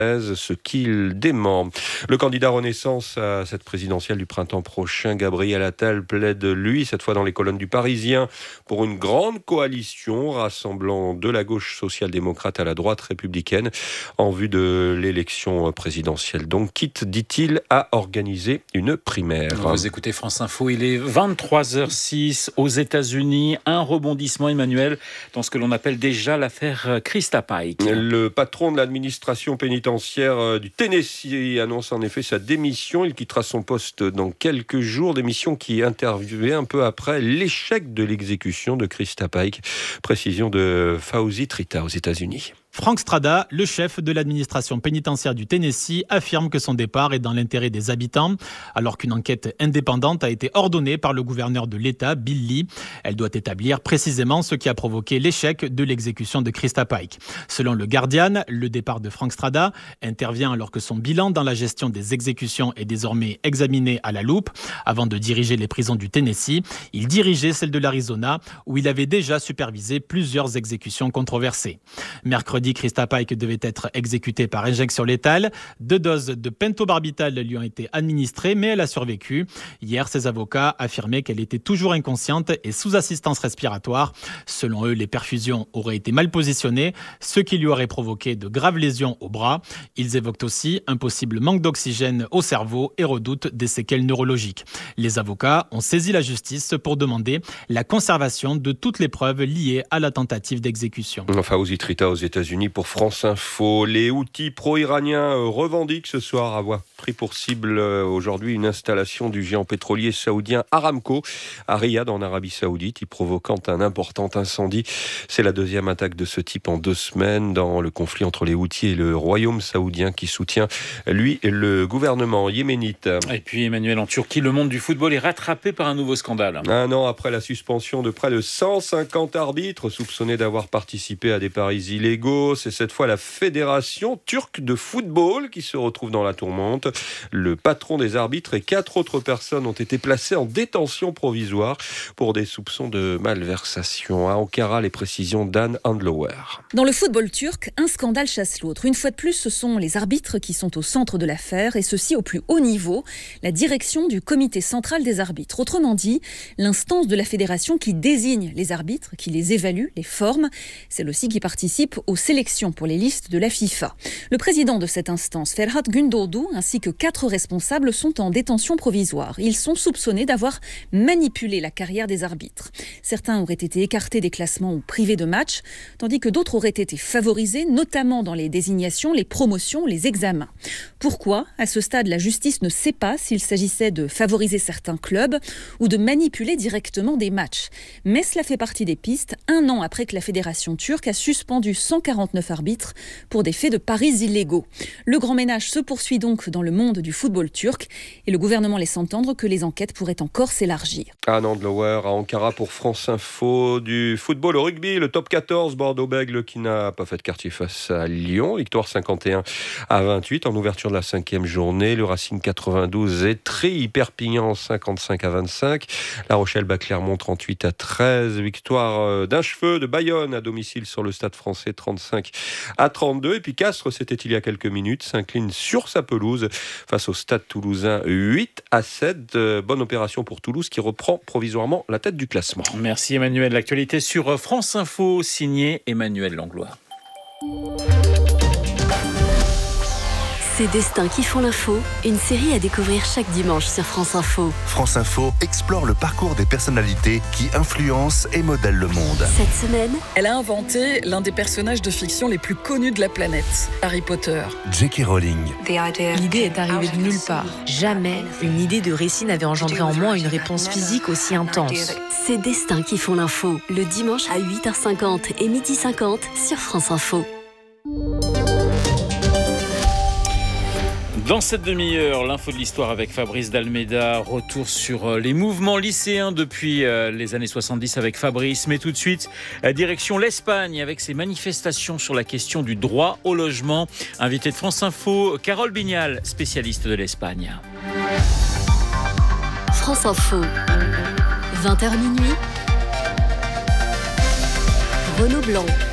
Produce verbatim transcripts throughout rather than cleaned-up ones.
ce qu'il dément. Le candidat Renaissance à cette présidentielle du printemps prochain, Gabriel Attal, plaide, lui, cette fois dans les colonnes du Parisien, pour une grande coalition rassemblant de la gauche social-démocrate à la droite républicaine en vue de l'élection présidentielle. Donc, quitte, dit-il, à organiser une primaire. Vous écoutez France Info, il est vingt-trois heures six aux États-Unis. Un rebondissement, Emmanuel, dans ce que l'on appelle déjà l'affaire Krista Pike. Le patron de l'administration pénitentiaire du Tennessee annonce en effet sa démission. Il quittera son poste dans quelques jours. Démission qui intervient un peu après l'échec de l'exécution de Krista Pike. Précision de Fauzi Trita aux États-Unis. Frank Strada, le chef de l'administration pénitentiaire du Tennessee, affirme que son départ est dans l'intérêt des habitants, alors qu'une enquête indépendante a été ordonnée par le gouverneur de l'État, Bill Lee. Elle doit établir précisément ce qui a provoqué l'échec de l'exécution de Krista Pike. Selon le Guardian, le départ de Frank Strada intervient alors que son bilan dans la gestion des exécutions est désormais examiné à la loupe. Avant de diriger les prisons du Tennessee, il dirigeait celle de l'Arizona, où il avait déjà supervisé plusieurs exécutions controversées. Mercredi, Krista Pike devait être exécutée par injection létale. Deux doses de pentobarbital lui ont été administrées, mais elle a survécu. Hier, ses avocats affirmaient qu'elle était toujours inconsciente et sous assistance respiratoire. Selon eux, les perfusions auraient été mal positionnées, ce qui lui aurait provoqué de graves lésions au bras. Ils évoquent aussi un possible manque d'oxygène au cerveau et redoutent des séquelles neurologiques. Les avocats ont saisi la justice pour demander la conservation de toutes les preuves liées à la tentative d'exécution. Enfin, aux Itrita, aux États-Unis, pour France Info. Les Houthis pro-iraniens revendiquent ce soir avoir pris pour cible aujourd'hui une installation du géant pétrolier saoudien Aramco à Riyad en Arabie Saoudite, y provoquant un important incendie. C'est la deuxième attaque de ce type en deux semaines dans le conflit entre les Houthis et le royaume saoudien qui soutient, lui, le gouvernement yéménite. Et puis Emmanuel, en Turquie, le monde du football est rattrapé par un nouveau scandale. Un an après la suspension de près de cent cinquante arbitres soupçonnés d'avoir participé à des paris illégaux, c'est cette fois la Fédération turque de football qui se retrouve dans la tourmente. Le patron des arbitres et quatre autres personnes ont été placées en détention provisoire pour des soupçons de malversation. À Ankara, les précisions d'Anne Handlower. Dans le football turc, un scandale chasse l'autre. Une fois de plus, ce sont les arbitres qui sont au centre de l'affaire, et ceci au plus haut niveau, la direction du comité central des arbitres. Autrement dit, l'instance de la fédération qui désigne les arbitres, qui les évalue, les forme. C'est aussi qui participe aux sélection pour les listes de la FIFA. Le président de cette instance, Ferhat Gündoğdu, ainsi que quatre responsables sont en détention provisoire. Ils sont soupçonnés d'avoir manipulé la carrière des arbitres. Certains auraient été écartés des classements ou privés de matchs, tandis que d'autres auraient été favorisés, notamment dans les désignations, les promotions, les examens. Pourquoi ? À ce stade, la justice ne sait pas s'il s'agissait de favoriser certains clubs ou de manipuler directement des matchs. Mais cela fait partie des pistes, un an après que la fédération turque a suspendu cent quarante-neuf arbitres pour des faits de paris illégaux. Le grand ménage se poursuit donc dans le monde du football turc et le gouvernement laisse entendre que les enquêtes pourraient encore s'élargir. Anne Handlower à Ankara pour France Info. Du football au rugby, le top quatorze, Bordeaux-Bègles qui n'a pas fait de quartier face à Lyon. Victoire cinquante et un à vingt-huit en ouverture de la cinquième journée. Le Racing quatre-vingt-douze est très Perpignan cinquante-cinq à vingt-cinq. La Rochelle bat Clermont trente-huit à treize. Victoire d'un cheveu de Bayonne à domicile sur le Stade Français trente-cinq à trente-deux. Et puis Castres, c'était il y a quelques minutes, s'incline sur sa pelouse face au Stade Toulousain huit à sept. Bonne opération pour Toulouse qui reprend provisoirement la tête du classement. Merci Emmanuel. L'actualité sur France Info, signé Emmanuel Langlois. Ces destins qui font l'info, une série à découvrir chaque dimanche sur France Info. France Info explore le parcours des personnalités qui influencent et modèlent le monde. Cette semaine, elle a inventé l'un des personnages de fiction les plus connus de la planète, Harry Potter. J K Rowling. L'idée est arrivée de nulle part. Jamais une idée de récit n'avait engendré en moi une réponse physique aussi intense. Ces destins qui font l'info, le dimanche à huit heures cinquante et midi cinquante sur France Info. Dans cette demi-heure, l'info de l'histoire avec Fabrice Dalméda. Retour sur les mouvements lycéens depuis les années soixante-dix avec Fabrice. Mais tout de suite, direction l'Espagne avec ses manifestations sur la question du droit au logement. Invité de France Info, Carole Bignal, spécialiste de l'Espagne. France Info, vingt heures minuit. Renaud Blanc.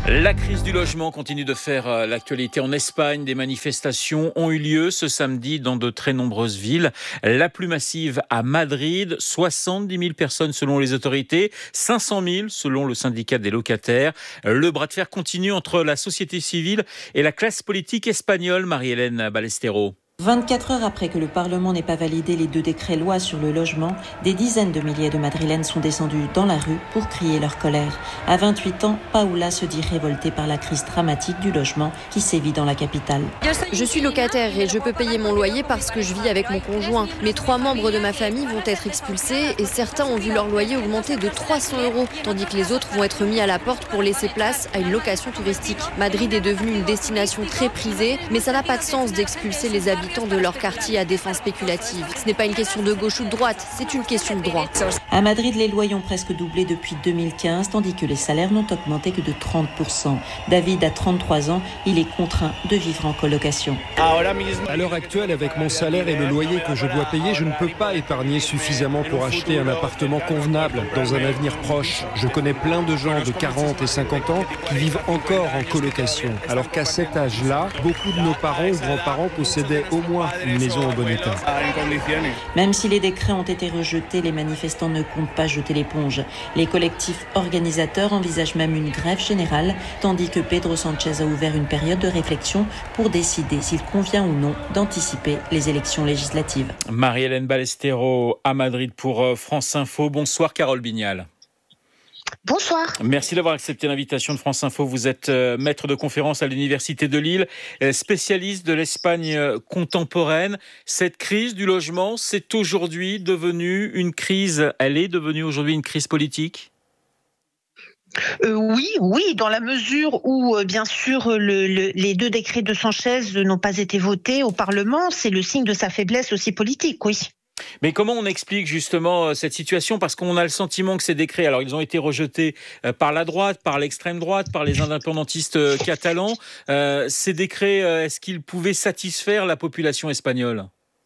La crise du logement continue de faire l'actualité en Espagne. Des manifestations ont eu lieu ce samedi dans de très nombreuses villes. La plus massive à Madrid, soixante-dix mille personnes selon les autorités, cinq cent mille selon le syndicat des locataires. Le bras de fer continue entre la société civile et la classe politique espagnole. Marie-Hélène Ballesteros. vingt-quatre heures après que le Parlement n'ait pas validé les deux décrets-lois sur le logement, des dizaines de milliers de Madrilènes sont descendus dans la rue pour crier leur colère. À vingt-huit ans, Paula se dit révoltée par la crise dramatique du logement qui sévit dans la capitale. Je suis locataire et je peux payer mon loyer parce que je vis avec mon conjoint. Mais trois membres de ma famille vont être expulsés et certains ont vu leur loyer augmenter de trois cents euros, tandis que les autres vont être mis à la porte pour laisser place à une location touristique. Madrid est devenue une destination très prisée, mais ça n'a pas de sens d'expulser les habitants de leur quartier à des fins spéculatives. Ce n'est pas une question de gauche ou de droite, c'est une question de droit. À Madrid, les loyers ont presque doublé depuis deux mille quinze, tandis que les salaires n'ont augmenté que de trente pour cent. David a trente-trois ans, il est contraint de vivre en colocation. À l'heure actuelle, avec mon salaire et le loyer que je dois payer, je ne peux pas épargner suffisamment pour acheter un appartement convenable dans un avenir proche. Je connais plein de gens de quarante et cinquante ans qui vivent encore en colocation, alors qu'à cet âge-là, beaucoup de nos parents ou grands-parents possédaient au moins une maison en bon état. Même si les décrets ont été rejetés, les manifestants ne comptent pas jeter l'éponge. Les collectifs organisateurs envisagent même une grève générale, tandis que Pedro Sánchez a ouvert une période de réflexion pour décider s'il convient ou non d'anticiper les élections législatives. Marie-Hélène Ballesteros à Madrid pour France Info. Bonsoir Carole Bignal. Bonsoir. Merci d'avoir accepté l'invitation de France Info. Vous êtes euh, maître de conférence à l'Université de Lille, euh, spécialiste de l'Espagne euh, contemporaine. Cette crise du logement, c'est aujourd'hui devenu une crise, elle est devenue aujourd'hui une crise politique ? Euh, oui, oui, dans la mesure où, euh, bien sûr, le, le, les deux décrets de Sánchez n'ont pas été votés au Parlement, c'est le signe de sa faiblesse aussi politique, oui. Mais comment on explique justement cette situation ? Parce qu'on a le sentiment que ces décrets, alors ils ont été rejetés par la droite, par l'extrême droite, par les indépendantistes catalans. Euh, ces décrets, est-ce qu'ils pouvaient satisfaire la population espagnole ?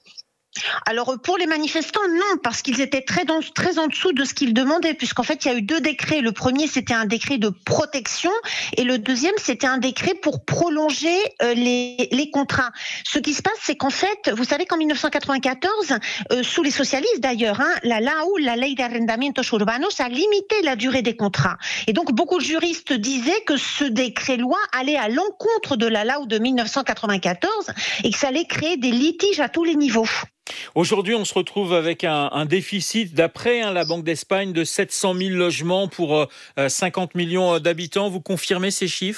Alors pour les manifestants, non, parce qu'ils étaient très, dans, très en dessous de ce qu'ils demandaient, puisqu'en fait il y a eu deux décrets. Le premier c'était un décret de protection et le deuxième c'était un décret pour prolonger euh, les, les contrats. Ce qui se passe, c'est qu'en fait, vous savez qu'en dix-neuf cent quatre-vingt-quatorze, euh, sous les socialistes d'ailleurs, hein, la L A U, la Ley de Arrendamientos Urbanos, a limité la durée des contrats. Et donc beaucoup de juristes disaient que ce décret-loi allait à l'encontre de la L A U de dix-neuf cent quatre-vingt-quatorze et que ça allait créer des litiges à tous les niveaux. Aujourd'hui, on se retrouve avec un, un déficit, d'après hein, la Banque d'Espagne, de sept cent mille logements pour euh, cinquante millions d'habitants. Vous confirmez ces chiffres ?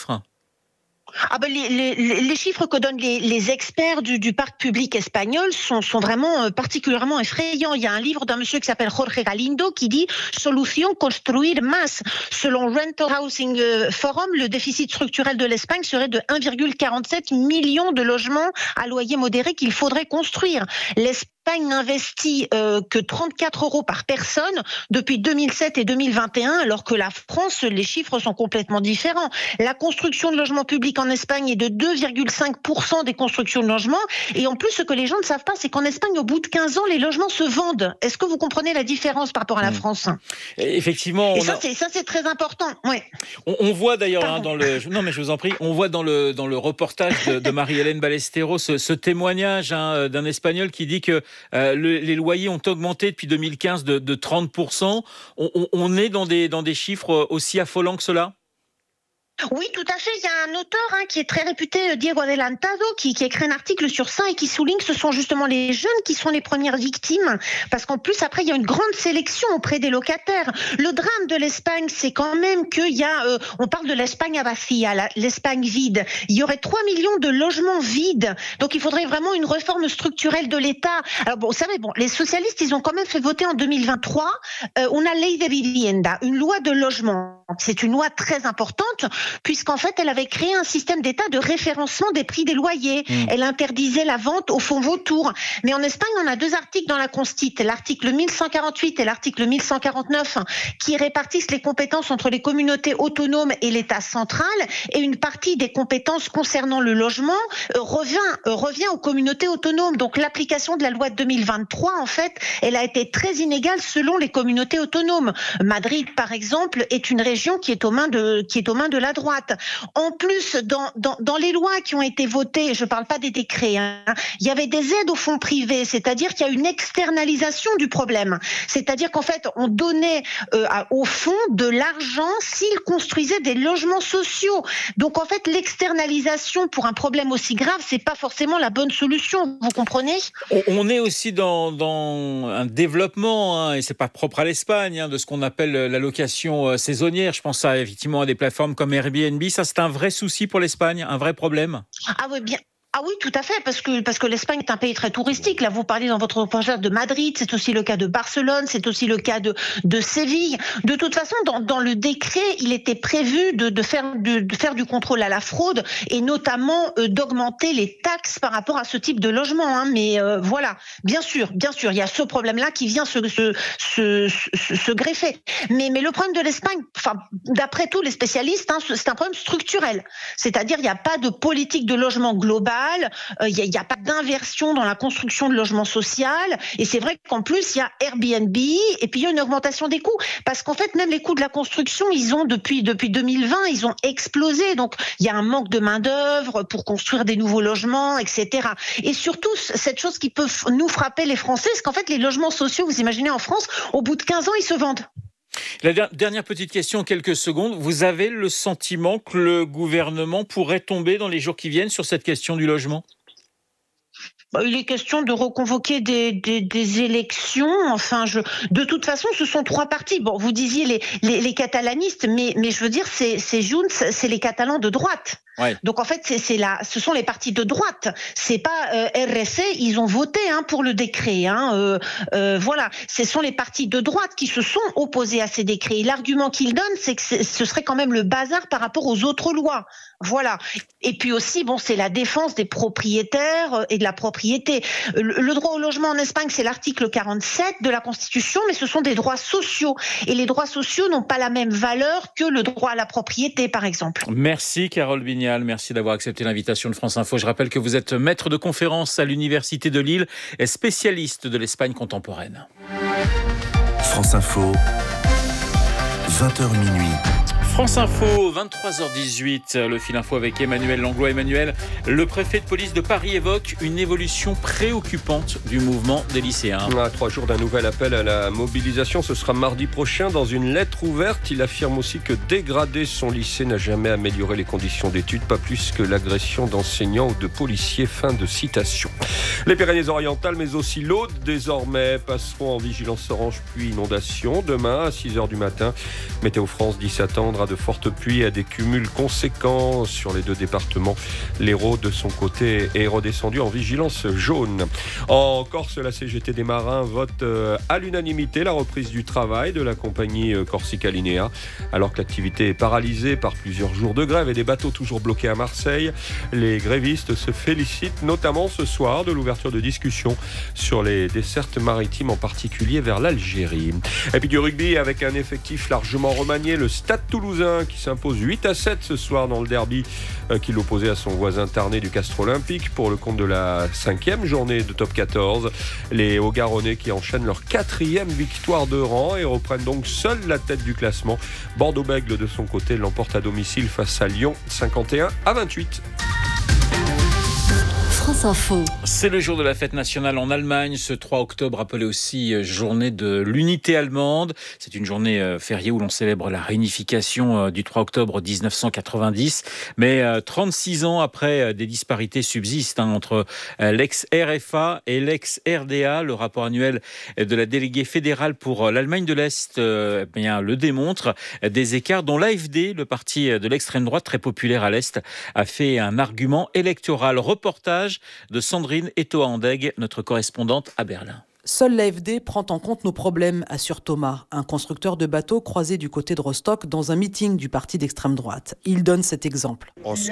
Ah ben les, les, les chiffres que donnent les, les experts du, du parc public espagnol sont, sont vraiment euh, particulièrement effrayants. Il y a un livre d'un monsieur qui s'appelle Jorge Galindo qui dit « Solution, construire masse ». Selon Rental Housing Forum, le déficit structurel de l'Espagne serait de un virgule quarante-sept million de logements à loyer modéré qu'il faudrait construire. L'Espagne n'investit euh, que trente-quatre euros par personne depuis deux mille sept et deux mille vingt et un, alors que la France, les chiffres sont complètement différents. La construction de logements publics en Espagne est de deux virgule cinq pour cent des constructions de logements. Et en plus, ce que les gens ne savent pas, c'est qu'en Espagne, au bout de quinze ans, les logements se vendent. Est-ce que vous comprenez la différence par rapport à la France ? Effectivement. Et on ça, a... c'est, ça, c'est très important. Ouais. On, on voit d'ailleurs hein, dans le... Non, mais je vous en prie. On voit dans le, dans le reportage de, de Marie-Hélène Ballesteros ce, ce témoignage hein, d'un Espagnol qui dit que Euh, le, les loyers ont augmenté depuis deux mille quinze de, de trente pour cent. On, on, on est dans des, dans des chiffres aussi affolants que cela ? Oui, tout à fait. Il y a un auteur hein, qui est très réputé, Diego Adelantado, qui, qui écrit un article sur ça et qui souligne que ce sont justement les jeunes qui sont les premières victimes, parce qu'en plus, après, il y a une grande sélection auprès des locataires. Le drame de l'Espagne, c'est quand même qu'il y a, euh, on parle de l'Espagne vacía, la, l'Espagne vide. Il y aurait trois millions de logements vides, donc il faudrait vraiment une réforme structurelle de l'État. Alors bon, vous savez, bon, les socialistes, ils ont quand même fait voter en deux mille vingt-trois euh, una ley de vivienda, une loi de logement. C'est une loi très importante, puisqu'en fait, elle avait créé un système d'État de référencement des prix des loyers. Mmh. Elle interdisait la vente au fonds vautour. Mais en Espagne, on a deux articles dans la Constitution, l'article mille cent quarante-huit et l'article mille cent quarante-neuf, qui répartissent les compétences entre les communautés autonomes et l'État central, et une partie des compétences concernant le logement euh, revient, euh, revient aux communautés autonomes. Donc l'application de la loi de deux mille vingt-trois, en fait, elle a été très inégale selon les communautés autonomes. Madrid, par exemple, est une région qui est aux mains de, qui est aux mains de la droite. droite. En plus, dans, dans, dans les lois qui ont été votées, je ne parle pas des décrets, hein, il y avait des aides aux fonds privés, c'est-à-dire qu'il y a une externalisation du problème. C'est-à-dire qu'en fait, on donnait euh, au fonds de l'argent s'ils construisaient des logements sociaux. Donc en fait, l'externalisation pour un problème aussi grave, c'est pas forcément la bonne solution. Vous comprenez ? On, on est aussi dans, dans un développement, hein, et c'est pas propre à l'Espagne, hein, de ce qu'on appelle la location saisonnière. Je pense à, effectivement à des plateformes comme Airbnb. Ça, c'est un vrai souci pour l'Espagne, un vrai problème. Ah oui, bien. Ah oui, tout à fait, parce que, parce que l'Espagne est un pays très touristique. Là, vous parlez dans votre reportage de Madrid, c'est aussi le cas de Barcelone, c'est aussi le cas de, de Séville. De toute façon, dans, dans le décret, il était prévu de, de, faire, de, de faire du contrôle à la fraude et notamment euh, d'augmenter les taxes par rapport à ce type de logement. Hein. Mais euh, voilà, bien sûr, bien sûr, il y a ce problème-là qui vient se, se, se, se, se greffer. Mais, mais le problème de l'Espagne, enfin, d'après tous les spécialistes, hein, c'est un problème structurel. C'est-à-dire, il n'y a pas de politique de logement globale. Il n'y a, a pas d'inversion dans la construction de logements sociaux. Et c'est vrai qu'en plus, il y a Airbnb et puis il y a une augmentation des coûts. Parce qu'en fait, même les coûts de la construction, ils ont depuis, depuis deux mille vingt, ils ont explosé. Donc, il y a un manque de main-d'œuvre pour construire des nouveaux logements, et cetera. Et surtout, cette chose qui peut nous frapper les Français, c'est qu'en fait, les logements sociaux, vous imaginez en France, au bout de quinze ans, ils se vendent. La dernière petite question, quelques secondes. Vous avez le sentiment que le gouvernement pourrait tomber dans les jours qui viennent sur cette question du logement ? Il est question de reconvoquer des, des, des élections. Enfin, je, de toute façon, ce sont trois partis. Bon, vous disiez les, les, les catalanistes, mais, mais je veux dire, c'est, c'est Junts, c'est les Catalans de droite. Ouais. Donc en fait, c'est, c'est la, ce sont les partis de droite. C'est pas euh, R S C. Ils ont voté hein, pour le décret. Hein, euh, euh, voilà, ce sont les partis de droite qui se sont opposés à ces décrets. Et l'argument qu'ils donnent, c'est que c'est, ce serait quand même le bazar par rapport aux autres lois. Voilà. Et puis aussi, bon, c'est la défense des propriétaires et de la propriété. Le, le droit au logement en Espagne, c'est l'article quarante-sept de la Constitution, mais ce sont des droits sociaux. Et les droits sociaux n'ont pas la même valeur que le droit à la propriété, par exemple. Merci Carole Vignal. Merci d'avoir accepté l'invitation de France Info. Je rappelle que vous êtes maître de conférence à l'Université de Lille et spécialiste de l'Espagne contemporaine. France Info, vingt heures minuit. France Info, vingt-trois heures dix-huit, le fil info avec Emmanuel Langlois. Emmanuel, le préfet de police de Paris évoque une évolution préoccupante du mouvement des lycéens. À trois jours d'un nouvel appel à la mobilisation, ce sera mardi prochain. Dans une lettre ouverte, il affirme aussi que dégrader son lycée n'a jamais amélioré les conditions d'études, pas plus que l'agression d'enseignants ou de policiers. Fin de citation. Les Pyrénées-Orientales, mais aussi l'Aude, désormais, passeront en vigilance orange pluie inondation. Demain, à six heures du matin, Météo France dit s'attendre à de fortes pluies, à des cumuls conséquents sur les deux départements. L'Hérault, de son côté, est redescendu en vigilance jaune. En Corse, la C G T des marins vote à l'unanimité la reprise du travail de la compagnie Corsica Linea, alors que l'activité est paralysée par plusieurs jours de grève et des bateaux toujours bloqués à Marseille. Les grévistes se félicitent notamment ce soir de l'ouverture de discussions sur les dessertes maritimes, en particulier vers l'Algérie. Et puis du rugby avec un effectif largement remanié, le Stade Toulousain qui s'impose huit à sept ce soir dans le derby euh, qui l'opposait à son voisin tarné du Castres Olympique pour le compte de la cinquième journée de top quatorze. Les Hauts-Garonnais qui enchaînent leur quatrième victoire de rang et reprennent donc seuls la tête du classement. Bordeaux-Bègles de son côté l'emporte à domicile face à Lyon cinquante et un à vingt-huit. France Info. C'est le jour de la fête nationale en Allemagne, ce trois octobre, appelé aussi journée de l'unité allemande. C'est une journée fériée où l'on célèbre la réunification du trois octobre dix-neuf cent quatre-vingt-dix. Mais trente-six ans après, des disparités subsistent hein, entre l'ex-R F A et l'ex-R D A. Le rapport annuel de la déléguée fédérale pour l'Allemagne de l'Est eh bien, le démontre. Des écarts dont l'A F D, le parti de l'extrême droite très populaire à l'Est, a fait un argument électoral. Reportage de Sandrine Etoa-Andeg, notre correspondante à Berlin. Seule l'A F D prend en compte nos problèmes, assure Thomas, un constructeur de bateaux croisé du côté de Rostock dans un meeting du parti d'extrême droite. Il donne cet exemple.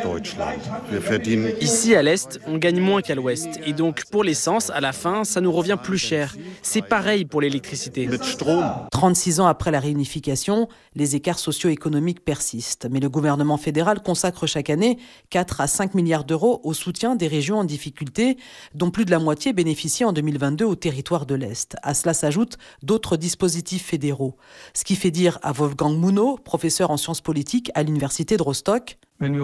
Ici à l'Est, on gagne moins qu'à l'Ouest. Et donc pour l'essence, à la fin, ça nous revient plus cher. C'est pareil pour l'électricité. trente-six ans après la réunification, les écarts socio-économiques persistent. Mais le gouvernement fédéral consacre chaque année quatre à cinq milliards d'euros au soutien des régions en difficulté, dont plus de la moitié bénéficient en deux mille vingt-deux au territoire de l'Est. À cela s'ajoutent d'autres dispositifs fédéraux. Ce qui fait dire à Wolfgang Mouno, professeur en sciences politiques à l'université de Rostock: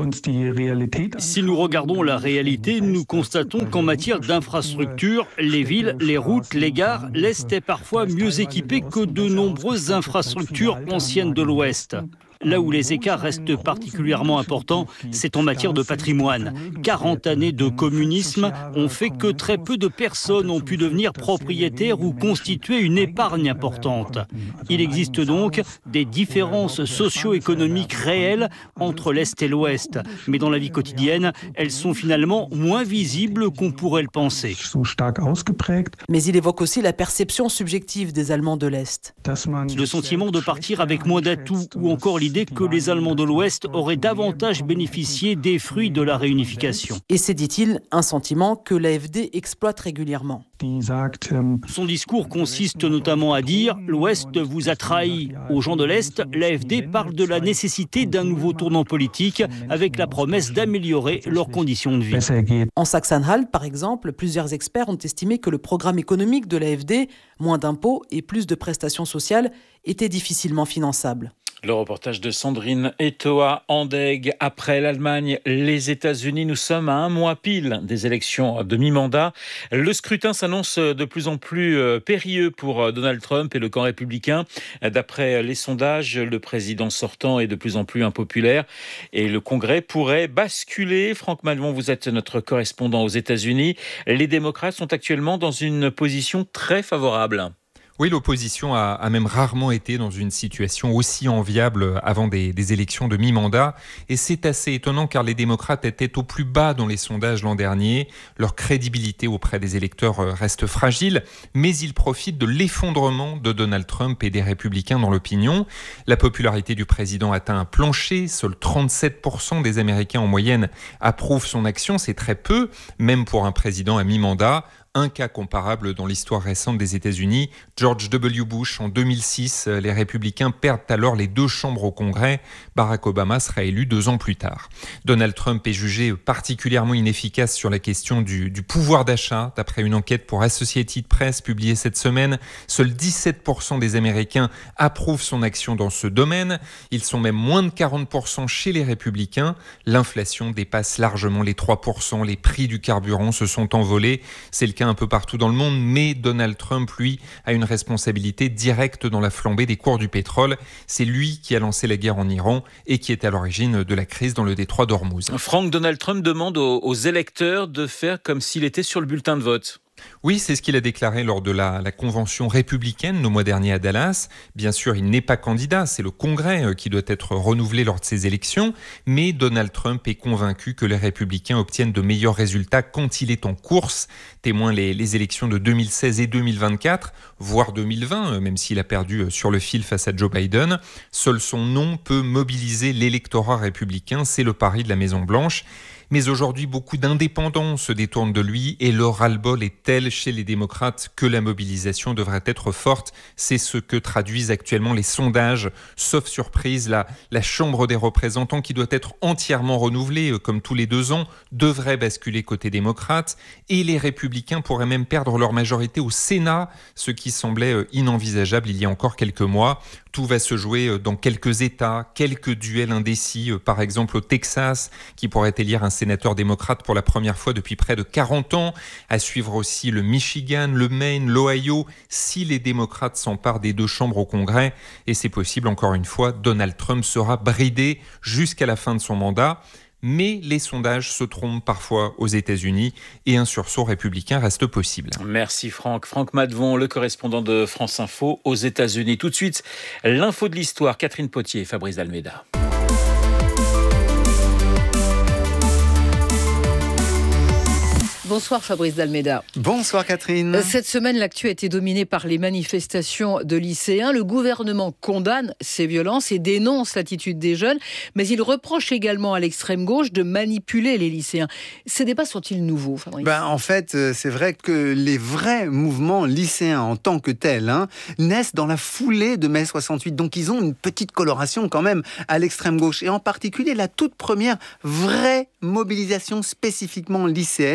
si nous regardons la réalité, nous constatons qu'en matière d'infrastructures, les villes, les routes, les gares, l'Est est parfois mieux équipé que de nombreuses infrastructures anciennes de l'Ouest. Là où les écarts restent particulièrement importants, c'est en matière de patrimoine. quarante années de communisme ont fait que très peu de personnes ont pu devenir propriétaires ou constituer une épargne importante. Il existe donc des différences socio-économiques réelles entre l'Est et l'Ouest. Mais dans la vie quotidienne, elles sont finalement moins visibles qu'on pourrait le penser. Mais il évoque aussi la perception subjective des Allemands de l'Est. Le sentiment de partir avec moins d'atouts ou encore l'idée que les Allemands de l'Ouest auraient davantage bénéficié des fruits de la réunification. Et c'est, dit-il, un sentiment que l'A F D exploite régulièrement. Son discours consiste notamment à dire « l'Ouest vous a trahi ». Aux gens de l'Est, l'A F D parle de la nécessité d'un nouveau tournant politique avec la promesse d'améliorer leurs conditions de vie. En Saxe-Anhalt, par exemple, plusieurs experts ont estimé que le programme économique de l'A F D, moins d'impôts et plus de prestations sociales, était difficilement finançable. Le reportage de Sandrine Etoa-Andeg. Après l'Allemagne, les États-Unis, nous sommes à un mois pile des élections de mi-mandat. Le scrutin s'annonce de plus en plus périlleux pour Donald Trump et le camp républicain. D'après les sondages, le président sortant est de plus en plus impopulaire et le Congrès pourrait basculer. Franck Malvon, vous êtes notre correspondant aux États-Unis. Les démocrates sont actuellement dans une position très favorable. Oui, l'opposition a, a même rarement été dans une situation aussi enviable avant des, des élections de mi-mandat. Et c'est assez étonnant car les démocrates étaient au plus bas dans les sondages l'an dernier. Leur crédibilité auprès des électeurs reste fragile, mais ils profitent de l'effondrement de Donald Trump et des républicains dans l'opinion. La popularité du président atteint un plancher. Seuls trente-sept pour cent des Américains en moyenne approuvent son action. C'est très peu, même pour un président à mi-mandat. Un cas comparable dans l'histoire récente des États-Unis, George W. Bush en deux mille six. Les républicains perdent alors les deux chambres au Congrès. Barack Obama sera élu deux ans plus tard. Donald Trump est jugé particulièrement inefficace sur la question du, du pouvoir d'achat. D'après une enquête pour Associated Press publiée cette semaine, seuls dix-sept pour cent des Américains approuvent son action dans ce domaine. Ils sont même moins de quarante pour cent chez les républicains. L'inflation dépasse largement les trois pour cent. Les prix du carburant se sont envolés. C'est le cas un peu partout dans le monde, mais Donald Trump, lui, a une responsabilité directe dans la flambée des cours du pétrole. C'est lui qui a lancé la guerre en Iran et qui est à l'origine de la crise dans le détroit d'Ormuz. Franck, Donald Trump demande aux, aux électeurs de faire comme s'il était sur le bulletin de vote. Oui, c'est ce qu'il a déclaré lors de la, la convention républicaine le mois dernier à Dallas. Bien sûr, il n'est pas candidat, c'est le Congrès qui doit être renouvelé lors de ces élections, mais Donald Trump est convaincu que les républicains obtiennent de meilleurs résultats quand il est en course. Témoin les, les élections de deux mille seize et deux mille vingt-quatre, voire deux mille vingt, même s'il a perdu sur le fil face à Joe Biden. Seul son nom peut mobiliser l'électorat républicain, c'est le pari de la Maison-Blanche. Mais aujourd'hui, beaucoup d'indépendants se détournent de lui et le ras-le-bol est tel chez les démocrates que la mobilisation devrait être forte. C'est ce que traduisent actuellement les sondages. Sauf surprise, la, la Chambre des représentants, qui doit être entièrement renouvelée, comme tous les deux ans, devrait basculer côté démocrate. Et les républicains pourraient même perdre leur majorité au Sénat, ce qui semblait inenvisageable il y a encore quelques mois. Tout va se jouer dans quelques États, quelques duels indécis, par exemple au Texas, qui pourrait élire un sénateur démocrate pour la première fois depuis près de quarante ans. À suivre aussi le Michigan, le Maine, l'Ohio, si les démocrates s'emparent des deux chambres au Congrès. Et c'est possible, encore une fois, Donald Trump sera bridé jusqu'à la fin de son mandat. Mais les sondages se trompent parfois aux États-Unis et un sursaut républicain reste possible. Merci Franck. Franck Madvon, le correspondant de France Info aux États-Unis. Tout de suite, l'info de l'histoire. Catherine Potier et Fabrice Dalméda. Bonsoir Fabrice Dalméda. Bonsoir Catherine. Cette semaine, l'actu a été dominée par les manifestations de lycéens. Le gouvernement condamne ces violences et dénonce l'attitude des jeunes, mais il reproche également à l'extrême gauche de manipuler les lycéens. Ces débats sont-ils nouveaux, Fabrice ? Ben, en fait, c'est vrai que les vrais mouvements lycéens en tant que tels hein, naissent dans la foulée de mai soixante-huit. Donc ils ont une petite coloration quand même à l'extrême gauche. Et en particulier, la toute première vraie mobilisation spécifiquement lycéenne,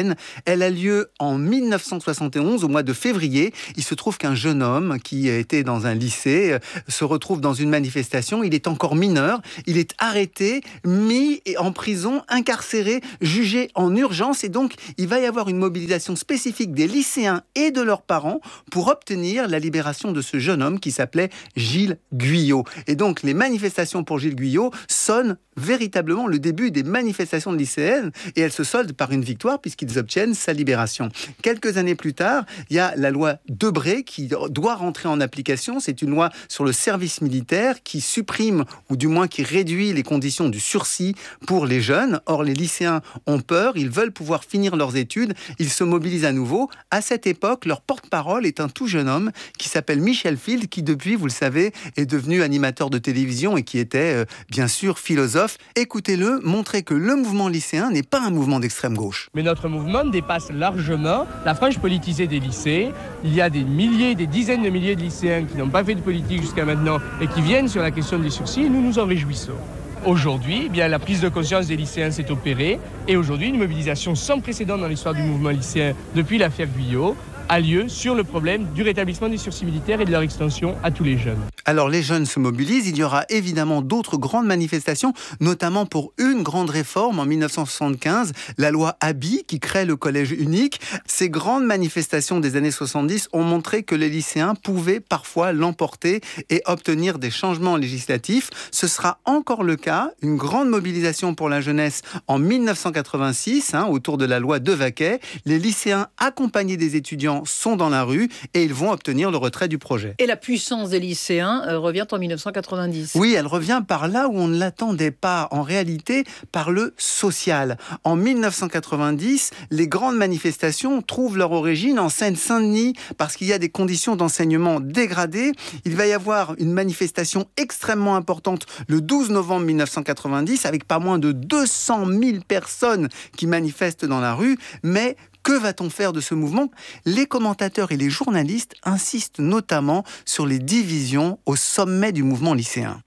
Elle a lieu en mille neuf cent soixante et onze, au mois de février. Il se trouve qu'un jeune homme qui était dans un lycée se retrouve dans une manifestation. Il est encore mineur. Il est arrêté, mis en prison, incarcéré, jugé en urgence. Et donc, il va y avoir une mobilisation spécifique des lycéens et de leurs parents pour obtenir la libération de ce jeune homme qui s'appelait Gilles Guyot. Et donc, les manifestations pour Gilles Guyot sonnent véritablement le début des manifestations lycéennes et elles se soldent par une victoire puisqu'ils obtiennent sa libération. Quelques années plus tard, il y a la loi Debré qui doit rentrer en application. C'est une loi sur le service militaire qui supprime ou du moins qui réduit les conditions du sursis pour les jeunes. Or, les lycéens ont peur, ils veulent pouvoir finir leurs études, ils se mobilisent à nouveau. À cette époque, leur porte-parole est un tout jeune homme qui s'appelle Michel Field, qui depuis, vous le savez, est devenu animateur de télévision et qui était, euh, bien sûr, philosophe. Écoutez-le, montrer que le mouvement lycéen n'est pas un mouvement d'extrême gauche. Mais notre mouvement dépasse largement la frange politisée des lycées. Il y a des milliers, des dizaines de milliers de lycéens qui n'ont pas fait de politique jusqu'à maintenant et qui viennent sur la question du sursis et nous nous en réjouissons. Aujourd'hui, eh bien, la prise de conscience des lycéens s'est opérée et aujourd'hui, une mobilisation sans précédent dans l'histoire du mouvement lycéen depuis l'affaire Guyot a lieu sur le problème du rétablissement des sursis militaires et de leur extension à tous les jeunes. Alors les jeunes se mobilisent, il y aura évidemment d'autres grandes manifestations, notamment pour une grande réforme en mille neuf cent soixante-quinze, la loi Haby qui crée le collège unique. Ces grandes manifestations des années soixante-dix ont montré que les lycéens pouvaient parfois l'emporter et obtenir des changements législatifs. Ce sera encore le cas, une grande mobilisation pour la jeunesse en mille neuf cent quatre-vingt-six, hein, autour de la loi Devaquet. Les lycéens accompagnés des étudiants sont dans la rue et ils vont obtenir le retrait du projet. Et la puissance des lycéens euh, revient en mille neuf cent quatre-vingt-dix. Oui, elle revient par là où on ne l'attendait pas, en réalité par le social. En mille neuf cent quatre-vingt-dix, les grandes manifestations trouvent leur origine en Seine-Saint-Denis parce qu'il y a des conditions d'enseignement dégradées. Il va y avoir une manifestation extrêmement importante le douze novembre mille neuf cent quatre-vingt-dix avec pas moins de deux cent mille personnes qui manifestent dans la rue, mais que va-t-on faire de ce mouvement ? Les commentateurs et les journalistes insistent notamment sur les divisions au sommet du mouvement lycéen.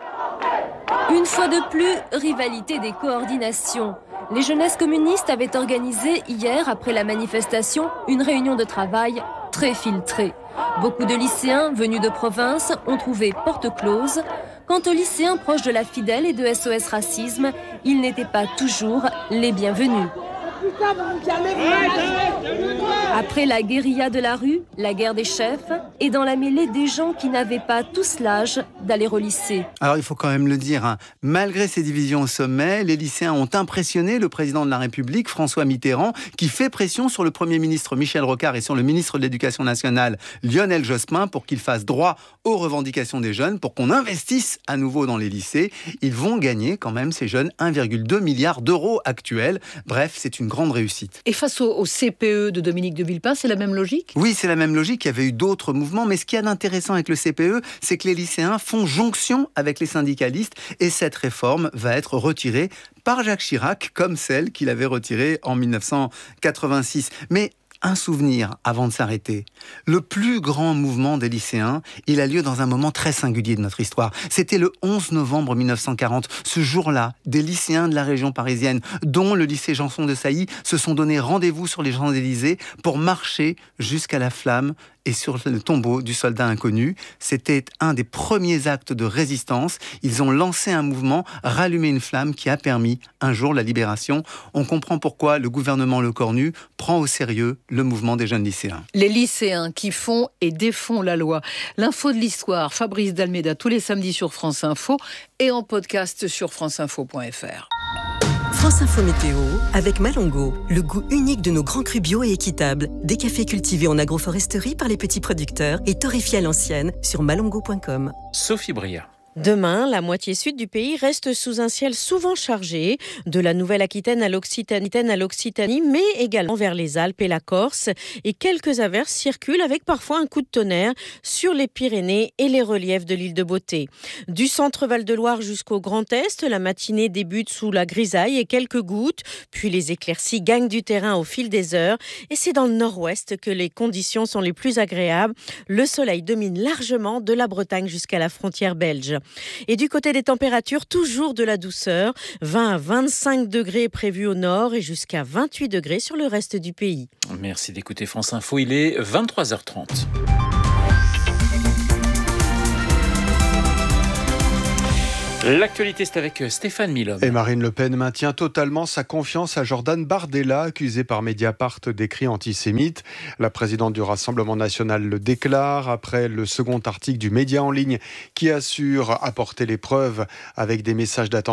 Une fois de plus, rivalité des coordinations. Les jeunesses communistes avaient organisé hier, après la manifestation, une réunion de travail très filtrée. Beaucoup de lycéens venus de province ont trouvé porte close. Quant aux lycéens proches de la Fidèle et de S O S Racisme, ils n'étaient pas toujours les bienvenus. Après la guérilla de la rue, la guerre des chefs, et dans la mêlée des gens qui n'avaient pas tous l'âge d'aller au lycée. Alors il faut quand même le dire, hein, malgré ces divisions au sommet, les lycéens ont impressionné le président de la République, François Mitterrand, qui fait pression sur le Premier ministre Michel Rocard et sur le ministre de l'Éducation nationale, Lionel Jospin, pour qu'ils fassent droit aux revendications des jeunes, pour qu'on investisse à nouveau dans les lycées. Ils vont gagner quand même, ces jeunes, un virgule deux milliard d'euros actuels. Bref, c'est une grande réussite. Et face au, au C P E de Dominique de Villepin, c'est la même logique ? Oui, c'est la même logique. Il y avait eu d'autres mouvements, mais ce qu'il y a d'intéressant avec le C P E, c'est que les lycéens font jonction avec les syndicalistes et cette réforme va être retirée par Jacques Chirac, comme celle qu'il avait retirée en mille neuf cent quatre-vingt-six. Mais un souvenir avant de s'arrêter. Le plus grand mouvement des lycéens, il a lieu dans un moment très singulier de notre histoire. C'était le onze novembre mille neuf cent quarante. Ce jour-là, des lycéens de la région parisienne, dont le lycée Janson de Sailly, se sont donné rendez-vous sur les Champs-Élysées pour marcher jusqu'à la flamme et sur le tombeau du soldat inconnu. C'était un des premiers actes de résistance. Ils ont lancé un mouvement, rallumé une flamme qui a permis un jour la libération. On comprend pourquoi le gouvernement Lecornu prend au sérieux le mouvement des jeunes lycéens. Les lycéens qui font et défont la loi. L'info de l'histoire, Fabrice Dalméda, tous les samedis sur France Info et en podcast sur franceinfo point f r. France Info Météo avec Malongo, le goût unique de nos grands crus bio et équitables. Des cafés cultivés en agroforesterie par les petits producteurs et torréfiés à l'ancienne sur malongo point com. Sophie Briard. Demain, la moitié sud du pays reste sous un ciel souvent chargé, de la Nouvelle-Aquitaine à l'Occitanie, à l'Occitanie, mais également vers les Alpes et la Corse. Et quelques averses circulent avec parfois un coup de tonnerre sur les Pyrénées et les reliefs de l'île de Beauté. Du centre Val-de-Loire jusqu'au Grand Est, la matinée débute sous la grisaille et quelques gouttes, puis les éclaircies gagnent du terrain au fil des heures. Et c'est dans le nord-ouest que les conditions sont les plus agréables. Le soleil domine largement de la Bretagne jusqu'à la frontière belge. Et du côté des températures, toujours de la douceur. vingt à vingt-cinq degrés prévus au nord et jusqu'à vingt-huit degrés sur le reste du pays. Merci d'écouter France Info, il est vingt-trois heures trente. L'actualité, c'est avec Stéphane Milhomme. Et Marine Le Pen maintient totalement sa confiance à Jordan Bardella, accusé par Mediapart d'écrits antisémites. La présidente du Rassemblement national le déclare après le second article du média en ligne qui assure apporter les preuves avec des messages d'attention